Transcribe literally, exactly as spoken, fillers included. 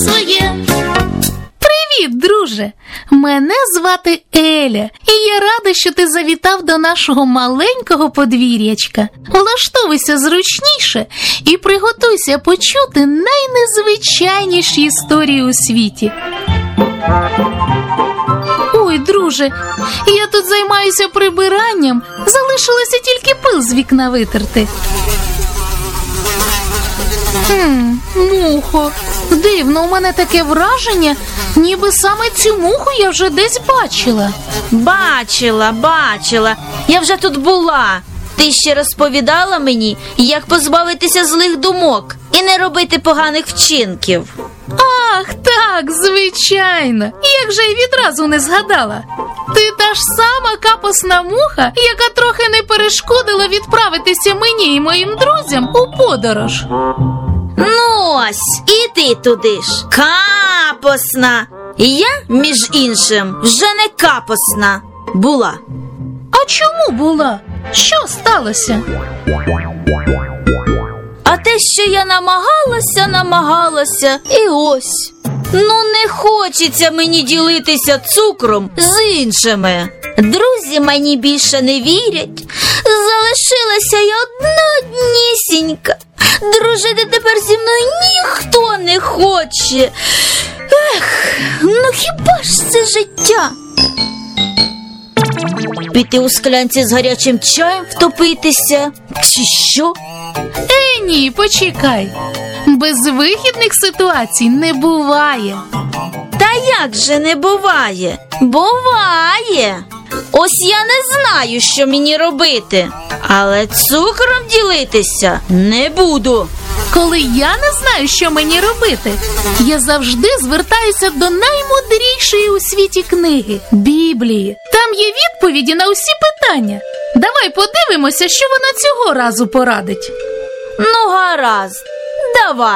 своє. Привіт, друже! Мене звати Еля, і я рада, що ти завітав до нашого маленького подвір'ячка. Влаштовуйся зручніше і приготуйся почути найнезвичайніші історії у світі. Ой, друже, я тут займаюся прибиранням, залишилося тільки пил з вікна витерти. Хм, мухо. Дивно, у мене таке враження, ніби саме цю муху я вже десь бачила. Бачила, бачила. Я вже тут була. Ти ще розповідала мені, як позбавитися злих думок і не робити поганих вчинків. Ах, так, звичайно. Як же я відразу не згадала. Ти та ж сама капосна муха, яка трохи не перешкодила відправитися мені і моїм друзям у подорож. Ну ось, і ти туди ж. Капосна. І я, між іншим, вже не капосна була. А чому була? Що сталося? А те, що я намагалася, намагалася, і ось. Ну не хочеться мені ділитися цукром з іншими. Друзі мені більше не вірять. Залишилася я однісінька. Дружити тепер зі мною ніхто не хоче. Ех, ну хіба ж це життя? Піти у склянці з гарячим чаєм втопитися? Чи що? Е, ні, почекай. Безвихідних ситуацій не буває. Та як же не буває? Буває. Ось я не знаю, що мені робити, але цукром ділитися не буду. Коли я не знаю, що мені робити, я завжди звертаюся до наймудрішої у світі книги – Біблії. Там є відповіді на усі питання. Давай подивимося, що вона цього разу порадить. Ну, гаразд, давай.